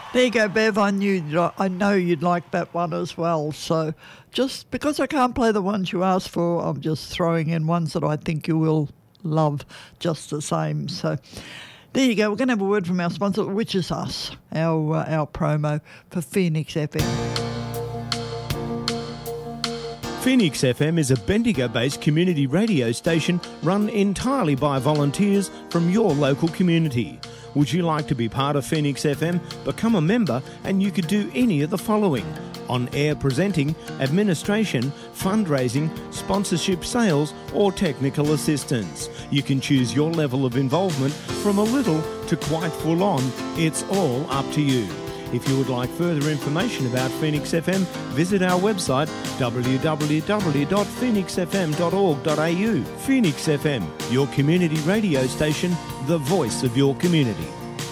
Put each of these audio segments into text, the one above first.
There you go, Bev. I know you'd like that one as well. So just because I can't play the ones you asked for, I'm just throwing in ones that I think you will love just the same. So there you go. We're going to have a word from our sponsor, which is us, our promo for Phoenix FM. Phoenix FM is a Bendigo-based community radio station run entirely by volunteers from your local community. Would you like to be part of Phoenix FM? Become a member and you could do any of the following: on-air presenting, administration, fundraising, sponsorship, sales or technical assistance. You can choose your level of involvement from a little to quite full on. It's all up to you. If you would like further information about Phoenix FM, visit our website www.phoenixfm.org.au. Phoenix FM, your community radio station, the voice of your community.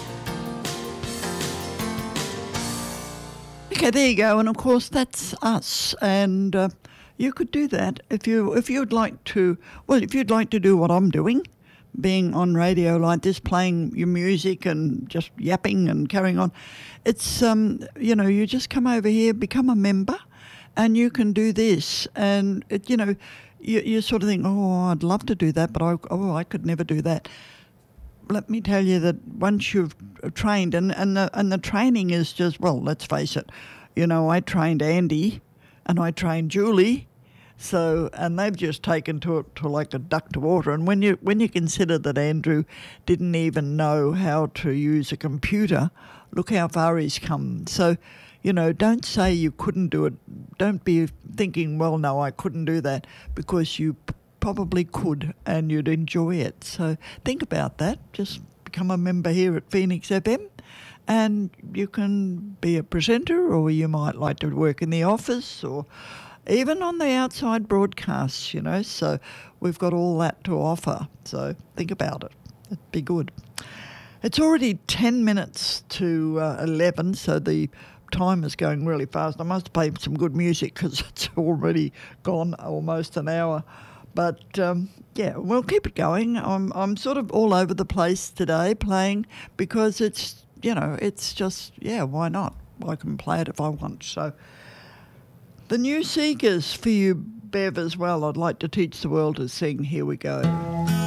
Okay, there you go. And of course, that's us. And you could do that if you'd like to. Well, if you'd like to do what I'm doing, being on radio like this, playing your music and just yapping and carrying on. It's, you just come over here, become a member, and you can do this. And, you sort of think, oh, I'd love to do that, but I could never do that. Let me tell you that once you've trained, and the training is just, well, let's face it, I trained Andy and I trained Julie. So, and they've just taken to it to like a duck to water. And when you consider that Andrew didn't even know how to use a computer, look how far he's come. So, don't say you couldn't do it. Don't be thinking, well, no, I couldn't do that, because you probably could and you'd enjoy it. So think about that. Just become a member here at Phoenix FM. And you can be a presenter, or you might like to work in the office, or even on the outside broadcasts, so we've got all that to offer. So think about it. It'd be good. It's already 10 minutes to 11, so the time is going really fast. I must play some good music because it's already gone almost an hour. But, we'll keep it going. I'm sort of all over the place today playing, because it's, it's just, why not? I can play it if I want, so... The New Seekers for you, Bev, as well. I'd like to teach the world to sing. Here we go.